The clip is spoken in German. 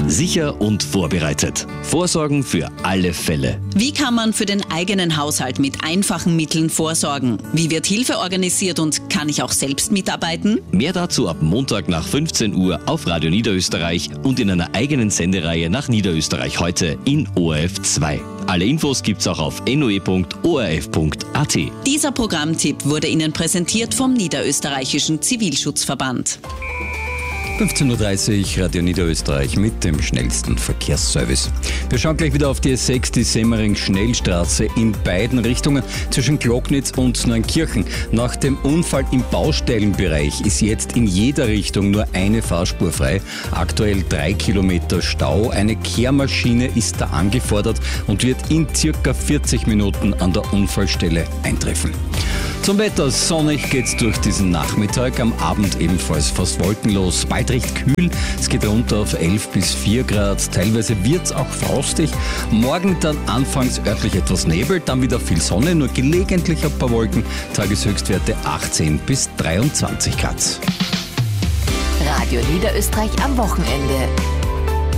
Sicher und vorbereitet. Vorsorgen für alle Fälle. Wie kann man für den eigenen Haushalt mit einfachen Mitteln vorsorgen? Wie wird Hilfe organisiert und kann ich auch selbst mitarbeiten? Mehr dazu ab Montag nach 15 Uhr auf Radio Niederösterreich und in einer eigenen Sendereihe nach Niederösterreich heute in ORF 2. Alle Infos gibt's auch auf noe.orf.at. Dieser Programmtipp wurde Ihnen präsentiert vom Niederösterreichischen Zivilschutzverband. 15.30 Uhr, Radio Niederösterreich mit dem schnellsten Verkehrsservice. Wir schauen gleich wieder auf die S6, die Semmering-Schnellstraße in beiden Richtungen zwischen Glocknitz und Neunkirchen. Nach dem Unfall im Baustellenbereich ist jetzt in jeder Richtung nur eine Fahrspur frei. Aktuell 3 Kilometer Stau. Eine Kehrmaschine ist da angefordert und wird in circa 40 Minuten an der Unfallstelle eintreffen. Zum Wetter, sonnig geht's durch diesen Nachmittag, am Abend ebenfalls fast wolkenlos, bald recht kühl, es geht runter auf 11 bis 4 Grad, teilweise wird's auch frostig, morgen dann anfangs örtlich etwas Nebel, dann wieder viel Sonne, nur gelegentlich ein paar Wolken, Tageshöchstwerte 18 bis 23 Grad. Radio Niederösterreich am Wochenende.